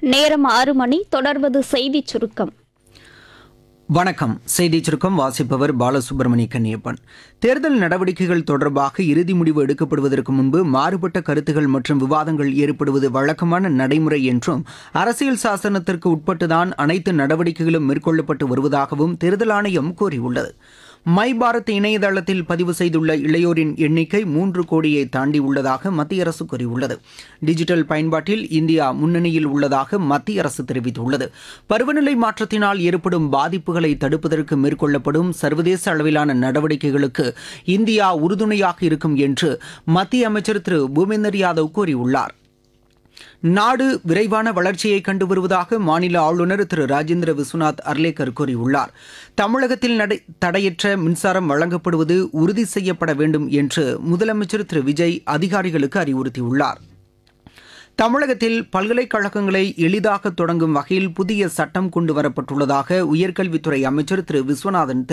நேரம் 6 மணி. தொடர்வது செய்திச் சுருக்கம். வணக்கம். செய்திச் சுருக்கம் வாசிப்பவர் பாலசுப்ரமணிய கன்னியப்பன். தேர்தல் நடவடிக்கைகள் தொடர்பாக இறுதி முடிவு எடுக்கப்படுவதற்கு முன்பு மாறுபட்ட கருத்துகள் மற்றும் விவாதங்கள் ஏற்படுவது வழக்கமான நடைமுறை என்றும் அரசியல் சாசனத்திற்கு உட்பட்டுதான் அனைத்து நடவடிக்கைகளும் மேற்கொள்ளப்பட்டு வருவதாகவும் தேர்தல் ஆணையம் கூறியுள்ளது. மை பாரத் இணையதளத்தில் பதிவு செய்துள்ள இளையோரின் எண்ணிக்கை 3 கோடியை தாண்டியுள்ளதாக மத்திய அரசு கூறியுள்ளது. டிஜிட்டல் பயன்பாட்டில் இந்தியா முன்னணியில் உள்ளதாக மத்திய அரசு தெரிவித்துள்ளது. பருவநிலை மாற்றத்தினால் ஏற்படும் பாதிப்புகளை தடுப்பதற்கு மேற்கொள்ளப்படும் சர்வதேச அளவிலான நடவடிக்கைகளுக்கு இந்தியா உறுதுணையாக இருக்கும் என்று மத்திய அமைச்சர் திரு பூபேந்தர் யாதவ் கூறியுள்ளார். நாடு விரைவான வளர்ச்சியை கண்டு வருவதாக மாநில ஆளுநர் திரு ராஜேந்திர விஸ்வநாத் அர்லேக்கர் கூறியுள்ளார். தமிழகத்தில் தடையற்ற மின்சாரம் வழங்கப்படுவது உறுதி செய்யப்பட வேண்டும் என்று முதலமைச்சர் திரு விஜய் அதிகாரிகளுக்கு அறிவுறுத்தியுள்ளார். தமிழகத்தில் பல்கலைக்கழகங்களை எளிதாக தொடங்கும் வகையில் புதிய சட்டம் கொண்டு வரப்பட்டுள்ளதாக உயர்கல்வித்துறை அமைச்சர் திரு விஸ்வநாதன் தெரிவித்தார்.